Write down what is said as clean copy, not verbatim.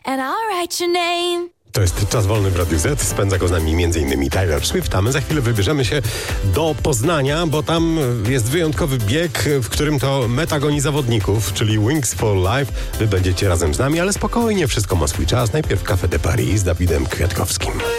and I'll write your name. To jest Czas Wolny w Radiu Z. Spędza go z nami m.in. Taylor Swift, a my za chwilę wybierzemy się do Poznania, bo tam jest wyjątkowy bieg, w którym to meta goni zawodników, czyli Wings for Life. Wy będziecie razem z nami, ale spokojnie, wszystko ma swój czas. Najpierw Café de Paris z Dawidem Kwiatkowskim.